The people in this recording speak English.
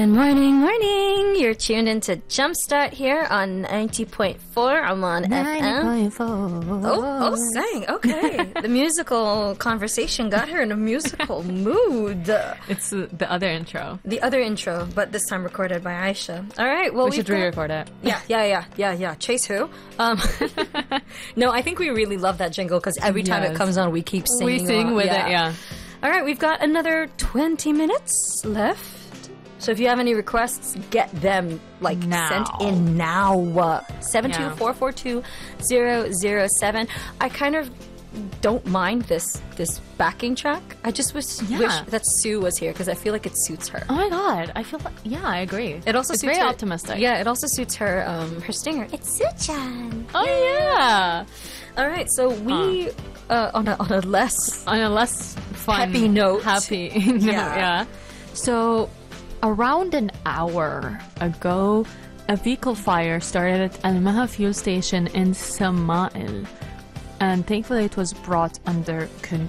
Good morning, morning. You're tuned into Jumpstart here on 90.4. I'm on FM. 90.4. Oh, sang. Okay. The musical conversation got her in a musical mood. It's the other intro. The other intro, but this time recorded by Aisha. All right. Well, we should re-record it. Yeah. Chase who? No, I think we really love that jingle because every time it comes on, we keep singing. We sing with it, yeah. All right. We've got another 20 minutes left. So if you have any requests, get them now. Sent in now. 72442-007. I kind of don't mind this backing track. I just wish that Sue was here because I feel like it suits her. Oh my god, I feel like I agree. It also it's suits very her, optimistic. Yeah, it also suits her her stinger. It's Soo-chan. Oh yeah. All right, so we on a less fun, happy note. Yeah. So around an hour ago, a vehicle fire started at Al Maha fuel station in Sama'il, and thankfully it was brought under